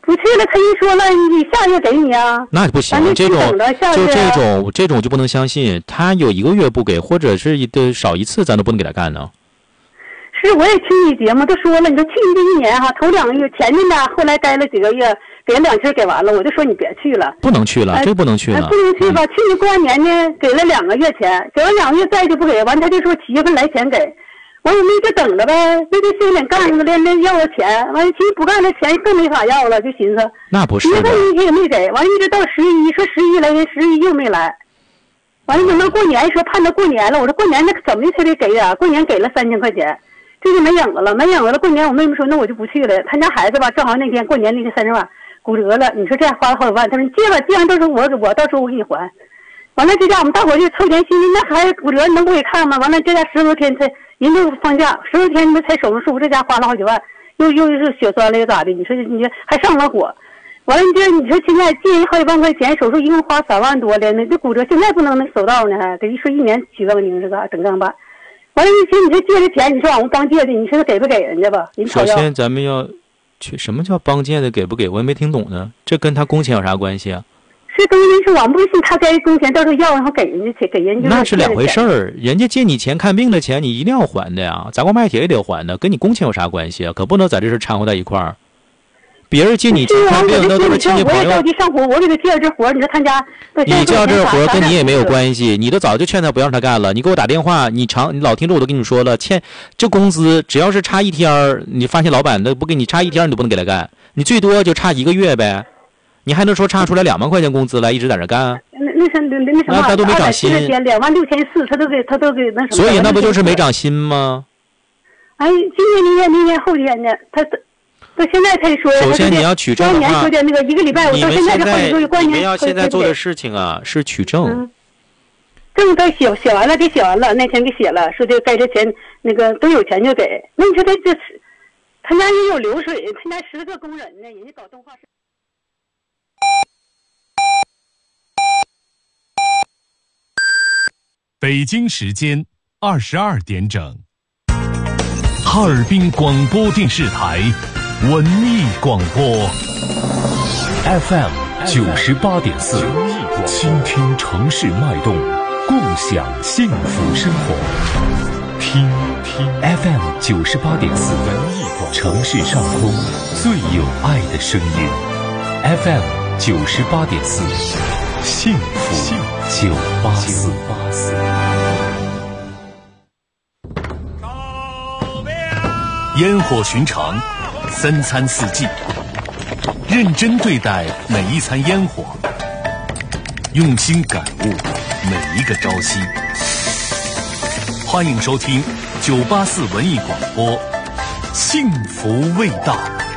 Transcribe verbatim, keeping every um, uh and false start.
不去了，他一说了，你下月给你啊。 那不行，这种就这种这种就不能相信。他有一个月不给，或者是一的少一次，咱都不能给他干呢。 是，我也听你节目都说了，你说去年这一年哈，头两个月前面呢，后来待了几个月，给了两期给完了，我就说你别去了， 不能去了，呃、这不能去了， 呃、不能去吧？嗯、去年过完年呢，给了两个月钱，给完两个月再就不给，完他就说七月份来钱给，完我们一直等着呗，那就心里干着连连要了钱，完其实不干了钱更没法要了，就寻思那不是的， 七月份一天也没给，完一直到十一，说十一来，十一又没来，完了等到过年说盼着过年了，我说过年那怎么的才得给呀？过年给了三千块钱。这就没影子了，没影子了。过年我妹妹说，那我就不去了。他家孩子吧，正好那天过年那天三十晚骨折了。你说这花了好几万，他说你借吧，借完到时候我我到时候我给你还。完了，这家我们大伙就凑钱，寻思那孩子骨折，你能给我看吗？完了，这家十多天才人家放假，十多天才手术，这家花了好几万，又又是血栓了又咋的？你说你这还上了火。完了，这你说现在借人好几万块钱，手术一共花三万多了，那这骨折现在不能那手道呢，得一说一年起杠铃是吧？整杠办。完了，一听你说借的钱，你说往我帮借的，你说给不给人家吧？ 首先，咱们要去什么叫帮借的给不给？我也没听懂呢。这跟他工钱有啥关系啊？ 是跟人是往不信他该工钱，到时候要然后给人家钱，给人家那是两回事儿。人家借你钱看病的钱，你一定要还的呀。砸锅卖铁也得还的，跟你工钱有啥关系啊？可不能在这事掺和在一块儿。别人借你钱看病，那都是亲戚朋友。 我也着急上活，我给他借这活，你说他家你叫这活跟你也没有关系，你都早就劝他不让他干了。你给我打电话，你常你老听着我都跟你说了，欠这工资只要是差一天，你发现老板的不给你差一天，你都不能给他干，你最多就差一个月呗。你还能说差出来两万块钱工资来一直在这干？ 那那是那那什么？ 那他都没涨薪， 两万六千四，他都给他都给那什么？ 所以那不就是没涨薪吗？ 哎，今年、明年、明年、后天的，他。到现在才说， 首先你要取证的话， 说的那个一个礼拜，我到现在这好几个月，过年你们要现在做的事情啊，是取证。 嗯、证都写写完了，给写完了，那天给写了，说这该这钱那个都有钱就给。那你说他这，他家也有流水，他家十个工人呢，人家搞动画是。 北京时间二十二点整。哈尔滨广播电视台文艺广播 F M 九十八点四，倾听城市脉动，共享幸福生活。听听 F M 九十八点四，文艺广播，城市上空最有爱的声音。F M 九十八点四，幸福九八四。烟火寻常，三餐四季，认真对待每一餐烟火，用心感悟每一个朝夕。欢迎收听九八四文艺广播，幸福味道。